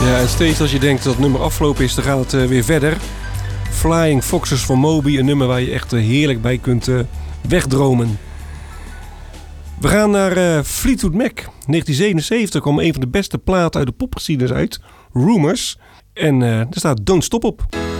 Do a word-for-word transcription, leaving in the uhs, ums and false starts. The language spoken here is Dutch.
Ja, en steeds als je denkt dat het nummer afgelopen is, dan gaat het uh, weer verder. Flying Foxes van Moby, een nummer waar je echt uh, heerlijk bij kunt uh, wegdromen. We gaan naar uh, Fleetwood Mac. negentien zevenenzeventig kwam een van de beste platen uit de popgeschiedenis uit. Rumours. En uh, er staat Don't Stop op.